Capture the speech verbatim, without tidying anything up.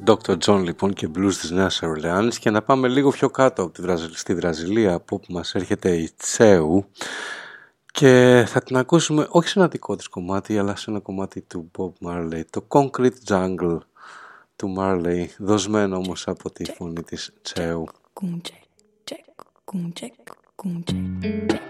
ντόκτορ John λοιπόν και blues της Νέας Ορλεάνης, και να πάμε λίγο πιο κάτω από τη Βραζιλ... στη Βραζιλία, από όπου μας έρχεται η Τσέου, και θα την ακούσουμε όχι σε ένα δικό της κομμάτι αλλά σε ένα κομμάτι του Bob Marley, το Concrete Jungle του Marley, δοσμένο όμως από τη φωνή της Τσέου.